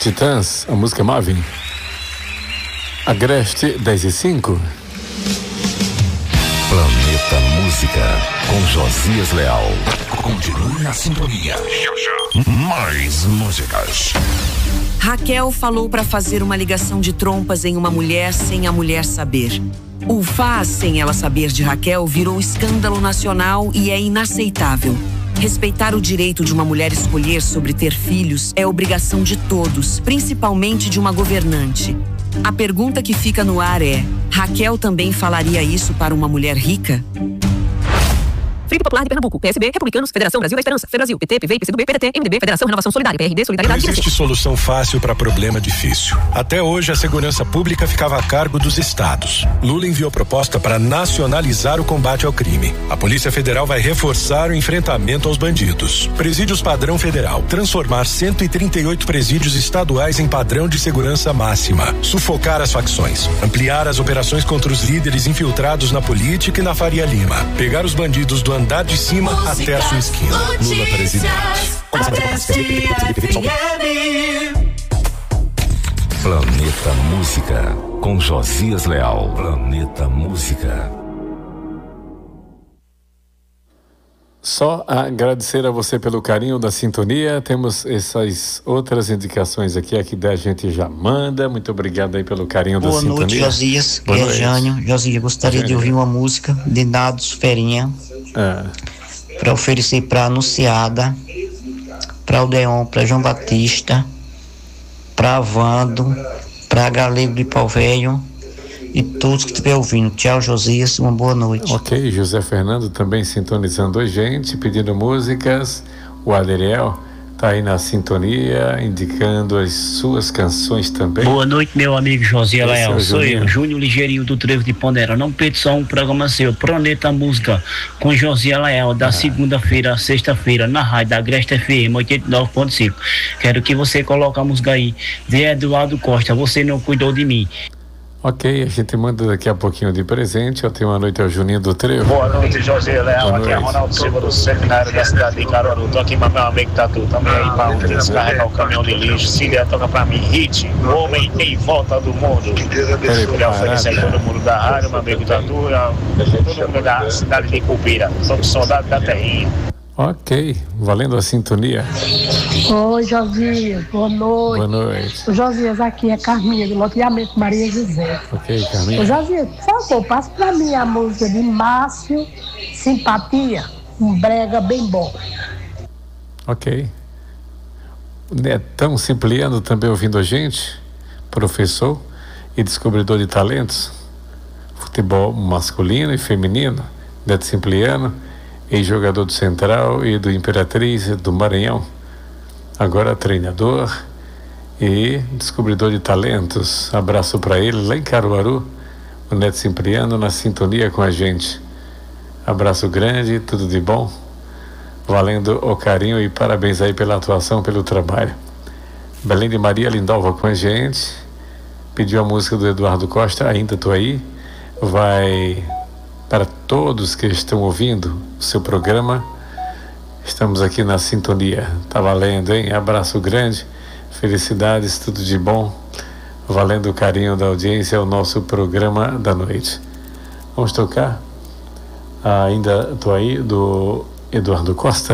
Titãs, a música Marvin. Agreste 10:05. Planeta Música, com Josias Leal. Continue na sintonia. Mais músicas. Raquel falou para fazer uma ligação de trompas em uma mulher sem a mulher saber. O faz sem ela saber de Raquel virou escândalo nacional e é inaceitável. Respeitar o direito de uma mulher escolher sobre ter filhos é obrigação de todos, principalmente de uma governante. A pergunta que fica no ar é: Raquel também falaria isso para uma mulher rica? Frente Popular de Pernambuco, PSB, Republicanos, Federação Brasil da Esperança, Brasil, PT, PV, PCdoB, PDT, MDB, Federação Renovação Solidária, PRD, Solidariedade. Não existe solução fácil para problema difícil. Até hoje, a segurança pública ficava a cargo dos estados. Lula enviou proposta para nacionalizar o combate ao crime. A Polícia Federal vai reforçar o enfrentamento aos bandidos. Presídios padrão federal. Transformar 138 presídios estaduais em padrão de segurança máxima. Sufocar as facções. Ampliar as operações contra os líderes infiltrados na política e na Faria Lima. Pegar os bandidos do andar de cima até a sua esquina. Lula presidente. Planeta Música, com Josias Leal. Planeta Música. Só agradecer a você pelo carinho da sintonia. Temos essas outras indicações aqui da gente já manda. Muito obrigado aí pelo carinho da sintonia. Boa noite, Josias. Boa é noite. Jânio. Josias, gostaria de ouvir uma música de Nados Ferinha para oferecer para Anunciada, para Aldeon, para João Batista, para Vando, para Galego de Pau Velho e todos que estiver ouvindo. Tchau, Josias, uma boa noite. Ok, José Fernando também sintonizando a gente, pedindo músicas. O Adriel tá aí na sintonia, indicando as suas canções também. Boa noite, meu amigo Josias Leal. Sou Juninho. eu, Júnior Ligeirinho do Trevo de Pondera. Não perca só um programa seu, Planeta Música, com Josias Leal, da segunda-feira a sexta-feira, na rádio da Agreste FM 89.5. Quero que você coloque a música aí de Eduardo Costa, Você Não Cuidou de Mim. Ok, a gente manda daqui a pouquinho de presente. Eu tenho uma noite ao Juninho do Trevo. Boa noite, José Leal. Boa Aqui é noite. Ronaldo Silva do seminário da cidade de Caruaru. Tô aqui para meu amigo Tatu. Também aí para onde descarregar o caminhão de lixo. Cília toca para mim. Hit, o homem em volta do mundo. Queria oferecer aí todo mundo da rádio, meu amigo Tatu, todo mundo da cidade de Cupira. Somos soldados da terrinha. Ok, valendo a sintonia. Oi, Josias, boa noite. Boa noite. O Josias, aqui é Carminha, do loteamento Maria José. Ok, Carminha. O Josias, por favor, passa pra mim a música de Márcio, Simpatia, um brega bem bom. Ok. Netão Simpliano também ouvindo a gente, professor e descobridor de talentos, futebol masculino e feminino. Neto Simpliano, ex-jogador do Central e do Imperatriz do Maranhão, agora treinador e descobridor de talentos. Abraço para ele lá em Caruaru, o Neto Simpliano na sintonia com a gente. Abraço grande, tudo de bom, valendo o carinho e parabéns aí pela atuação, pelo trabalho. Belém de Maria Lindalva com a gente, pediu a música do Eduardo Costa, Ainda Tô Aí. Vai para todos que estão ouvindo o seu programa. Estamos aqui na sintonia. Tá valendo, hein? Abraço grande, felicidades, tudo de bom. Valendo o carinho da audiência, é o nosso programa da noite. Vamos tocar Ainda Tô Aí, do Eduardo Costa.